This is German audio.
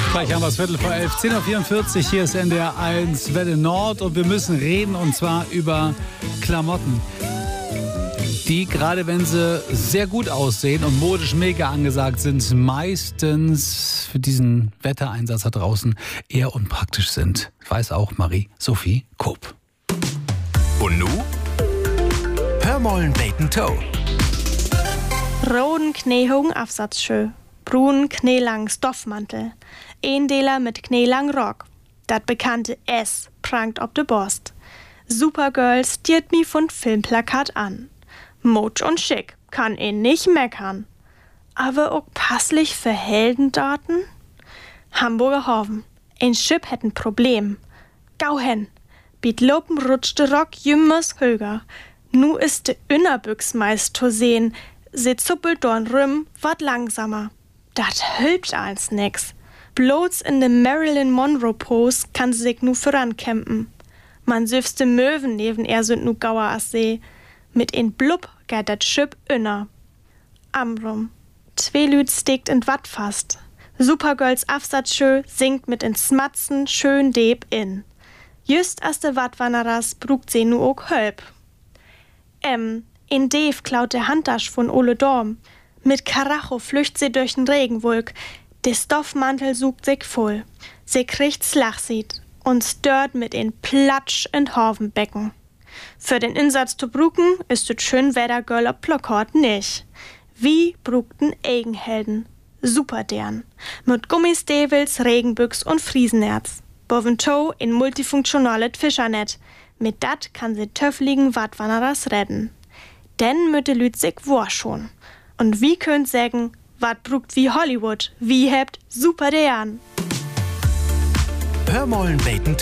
Gleich haben wir es 11:15, 10:44 Uhr. Hier ist NDR 1 Welle Nord und wir müssen reden, und zwar über Klamotten, die, gerade wenn sie sehr gut aussehen und modisch mega angesagt sind, meistens für diesen Wettereinsatz da draußen eher unpraktisch sind. Weiß auch Marie-Sophie Koop. Und nu? Hör mollen Bacon Toe. Roden kneehogen Afsatzschö, brunen kneelangen Stoffmantel, Eendeler mit kneelang Rock. Dat bekannte S prangt ob de Borst. Supergirl stiert mi von Filmplakat an. Mutsch und schick, kann nicht meckern. Aber auch passlich für Heldendaten? Hamburger Hoven, ein Schiff hätt ein Problem. Gau hen, biet Lopen rutschte Rock jümmers höger. Nu ist de Innerbüchs meist zu sehen, se zuppelt dorn rüm, wat langsamer. Dat hülpt als nix. Bloß in de Marilyn Monroe Pose kann sie sich nu vorankämpen. Man süfste Möwen neben er sind nu gauer as See. Mit in Blub geht dat Schipp inner. Amrum. 2 Lüd steckt in Watt fast. Supergirls Afsatzschö singt mit in Smatzen schön deb in. Just as de Wattwannerers brugt se nu ook Hölp. In Dave klaut der Handtasch von Ole Dorm. Mit Karacho flücht sie durch den Regenwolk. Der Stoffmantel sucht sich voll. Sie kriegt Slachsied und stört mit in Platsch in Horvenbecken. Für den Insatz zu bruken ist es schön Wettergirl ob Plockhort nicht. Wie brugten Eigenhelden. Super deren. Mit Gummistevels, Regenbüchs und Friesenerz. Boventow in multifunktionales Fischernetz. Mit dat kann sie töffligen Wattwannerers retten. Denn mütte Lüt sich war schon. Und wie könnt sagen, wat brugt wie Hollywood, wie hebt super deren. Hör mollen Bacon Toe.